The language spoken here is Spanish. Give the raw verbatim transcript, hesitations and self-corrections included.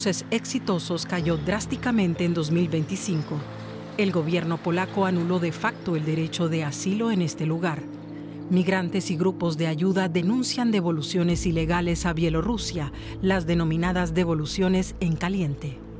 exitosos cayó drásticamente en dos mil veinticinco. El gobierno polaco anuló de facto el derecho de asilo en este lugar. Migrantes y grupos de ayuda denuncian devoluciones ilegales a Bielorrusia, las denominadas devoluciones en caliente.